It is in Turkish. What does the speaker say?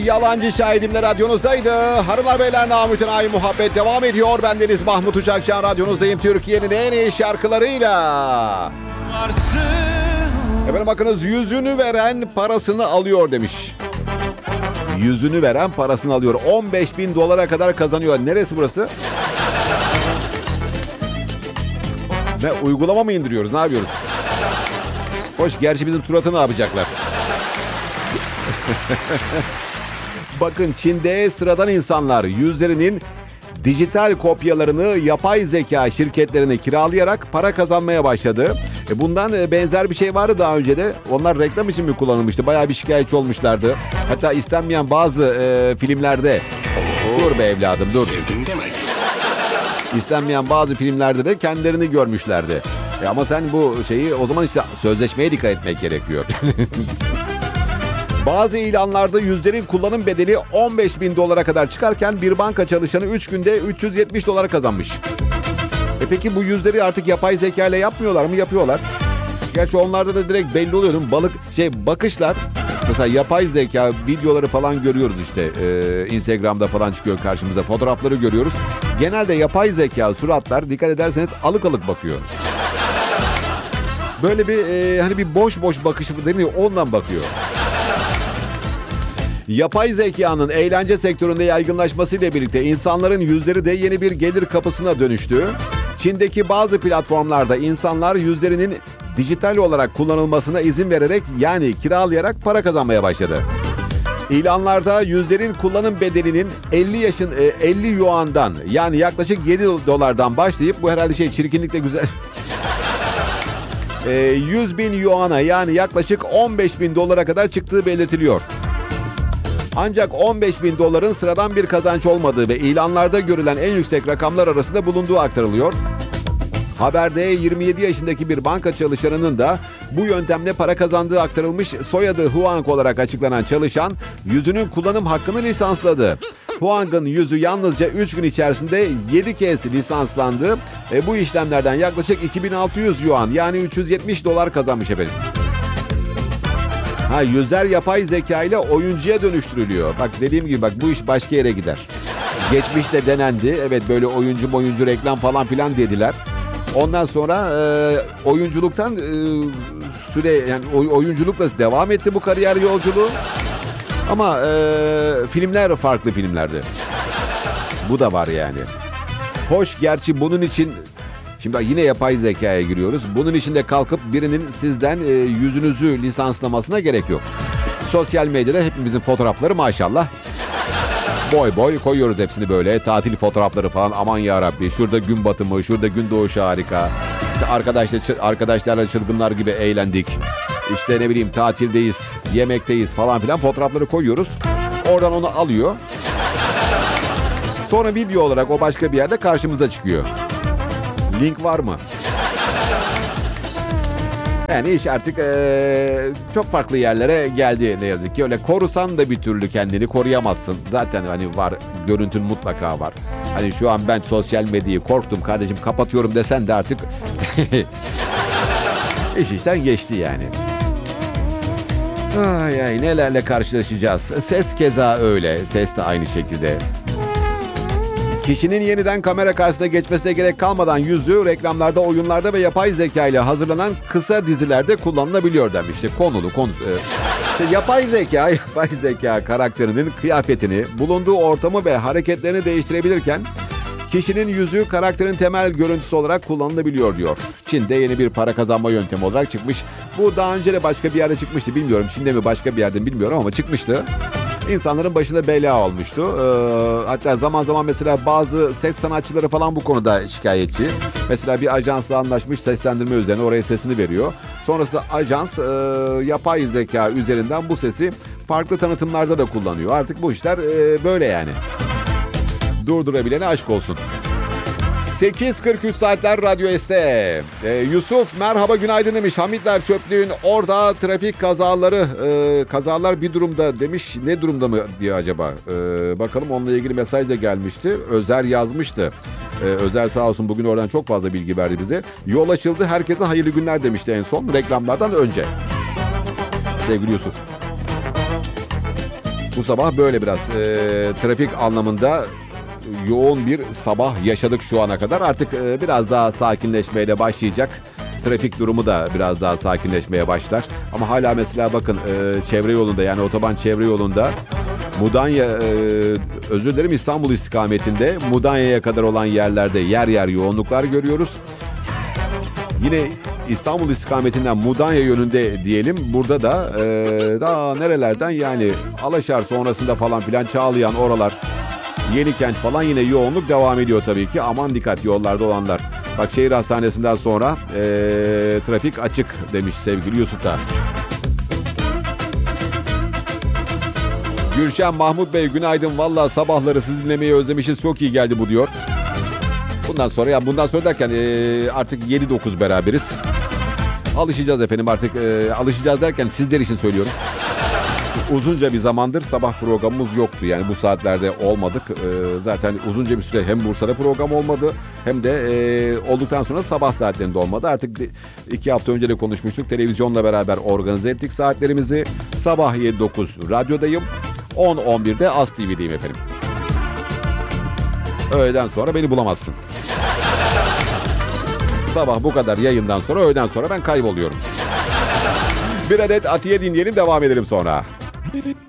Yalancı Şahidimle radyonuzdaydı. Hanımlar beyler, namütenayi muhabbet devam ediyor. Bendeniz Mahmut Uçakcan, radyonuzdayım Türkiye'nin en iyi şarkılarıyla. Efendim bakınız, yüzünü veren parasını alıyor demiş. Yüzünü veren parasını alıyor. 15.000 dolara kadar kazanıyor. Neresi burası? Ne, uygulama mı indiriyoruz? Ne yapıyoruz? Hoş, gerçi bizim suratı ne yapacaklar? Bakın, Çin'de sıradan insanlar yüzlerinin dijital kopyalarını yapay zeka şirketlerine kiralayarak para kazanmaya başladı. Bundan benzer bir şey vardı daha önce de. Onlar reklam için mi kullanılmıştı? Bayağı bir şikayetçi olmuşlardı. Hatta istenmeyen bazı filmlerde... Dur be evladım, dur. Sevdin demek. İstenmeyen bazı filmlerde de kendilerini görmüşlerdi. Ama sen bu şeyi, o zaman işte sözleşmeye dikkat etmek gerekiyor. Bazı ilanlarda yüzlerin kullanım bedeli 15.000 dolara kadar çıkarken bir banka çalışanı 3 günde 370 dolara kazanmış. Peki bu yüzleri artık yapay zeka ile yapmıyorlar mı? Yapıyorlar. Gerçi onlarda da direkt belli oluyor değil mi? Bakışlar. Mesela yapay zeka videoları falan görüyoruz işte. Instagram'da falan çıkıyor karşımıza. Fotoğrafları görüyoruz. Genelde yapay zeka suratlar, dikkat ederseniz, alık alık bakıyor. Böyle bir hani bir boş boş bakışı deniyor, ondan bakıyor. Yapay zekanın eğlence sektöründe yaygınlaşmasıyla birlikte insanların yüzleri de yeni bir gelir kapısına dönüştü. Çin'deki bazı platformlarda insanlar yüzlerinin dijital olarak kullanılmasına izin vererek, yani kiralayarak para kazanmaya başladı. İlanlarda yüzlerin kullanım bedelinin 50 yuandan, yani yaklaşık 7 dolardan başlayıp, bu herhalde çirkinlikle güzel... 100.000 yuana, yani yaklaşık 15.000 dolara kadar çıktığı belirtiliyor. Ancak 15.000 doların sıradan bir kazanç olmadığı ve ilanlarda görülen en yüksek rakamlar arasında bulunduğu aktarılıyor. Haberde 27 yaşındaki bir banka çalışanının da bu yöntemle para kazandığı aktarılmış. Soyadı Huang olarak açıklanan çalışan yüzünün kullanım hakkını lisansladı. Huang'ın yüzü yalnızca 3 gün içerisinde 7 kez lisanslandı. Bu işlemlerden yaklaşık 2600 yuan, yani 370 dolar kazanmış efendim. Yüzler yapay zeka ile oyuncuya dönüştürülüyor. Bak, dediğim gibi, bak, bu iş başka yere gider. Geçmişte denendi. Evet, böyle oyuncu reklam falan filan dediler. Ondan sonra oyunculuktan oyunculukla devam etti bu kariyer yolculuğu. Ama filmler farklı filmlerdi. Bu da var yani. Hoş, gerçi bunun için... Şimdi yine yapay zekaya giriyoruz. Bunun için de kalkıp birinin sizden yüzünüzü lisanslamasına gerek yok. Sosyal medyada hepimizin fotoğrafları maşallah. Boy boy koyuyoruz hepsini böyle. Tatil fotoğrafları falan, aman yarabbi. Şurada gün batımı, şurada gün doğuşu harika. İşte arkadaşlarla çılgınlar gibi eğlendik. İşte ne bileyim, tatildeyiz, yemekteyiz falan filan, fotoğrafları koyuyoruz. Oradan onu alıyor. Sonra video olarak o başka bir yerde karşımıza çıkıyor. Link var mı? Yani iş artık çok farklı yerlere geldi ne yazık ki. Öyle korusan da bir türlü kendini koruyamazsın. Zaten hani var, görüntün mutlaka var. Hani şu an ben sosyal medyayı korktum kardeşim, kapatıyorum desen de artık iş işten geçti yani. Ay nelerle karşılaşacağız. Ses keza öyle. Ses de aynı şekilde. Kişinin yeniden kamera karşısına geçmesine gerek kalmadan yüzü reklamlarda, oyunlarda ve yapay zeka ile hazırlanan kısa dizilerde kullanılabiliyor demişti. Yapay zeka karakterinin kıyafetini, bulunduğu ortamı ve hareketlerini değiştirebilirken kişinin yüzü karakterin temel görüntüsü olarak kullanılabiliyor diyor. Çin'de yeni bir para kazanma yöntemi olarak çıkmış. Bu daha önce de başka bir yerde çıkmıştı. Bilmiyorum, Çin'de mi başka bir yerde bilmiyorum ama çıkmıştı. İnsanların başına bela olmuştu. Hatta zaman zaman mesela bazı ses sanatçıları falan bu konuda şikayetçi. Mesela bir ajansla anlaşmış, seslendirme üzerine oraya sesini veriyor. Sonrasında ajans yapay zeka üzerinden bu sesi farklı tanıtımlarda da kullanıyor. Artık bu işler böyle yani. Durdurabilene aşk olsun. 8.43 saatler Radyo S'te. Yusuf merhaba günaydın demiş. Hamitler Çöplüğün orada trafik kazalar bir durumda demiş. Ne durumda mı diye acaba? Bakalım, onunla ilgili mesaj da gelmişti. Özer yazmıştı. Özer sağ olsun bugün oradan çok fazla bilgi verdi bize. Yol açıldı, herkese hayırlı günler demişti en son reklamlardan önce. Sevgili Yusuf. Bu sabah böyle biraz trafik anlamında yoğun bir sabah yaşadık şu ana kadar. Artık biraz daha sakinleşmeye de başlayacak. Trafik durumu da biraz daha sakinleşmeye başlar. Ama hala mesela bakın çevre yolunda, yani otoban çevre yolunda Mudanya, özür dilerim, İstanbul istikametinde Mudanya'ya kadar olan yerlerde yer yer yoğunluklar görüyoruz. Yine İstanbul istikametinden Mudanya yönünde diyelim. Burada da daha nerelerden, yani Alaşar sonrasında falan filan Çağlayan, oralar, Yenikent falan yine yoğunluk devam ediyor tabii ki. Aman dikkat yollarda olanlar. Bak, şehir hastanesinden sonra trafik açık demiş sevgili Yusuf da. Gülşen Mahmut Bey günaydın. Valla sabahları sizi dinlemeyi özlemişiz. Çok iyi geldi bu diyor. Bundan sonra, ya bundan sonra derken artık 7-9 beraberiz. Alışacağız efendim artık. Alışacağız derken sizler için söylüyorum. Uzunca bir zamandır sabah programımız yoktu. Yani bu saatlerde olmadık. Zaten uzunca bir süre hem Bursa'da program olmadı hem de olduktan sonra sabah saatlerinde olmadı. Artık 2 hafta önce de konuşmuştuk. Televizyonla beraber organize ettik saatlerimizi. Sabah 7-9 radyodayım. 10-11'de As TV'deyim efendim. Öğleden sonra beni bulamazsın. Sabah bu kadar yayından sonra, öğleden sonra ben kayboluyorum. Bir adet Atiye dinleyelim, devam edelim sonra.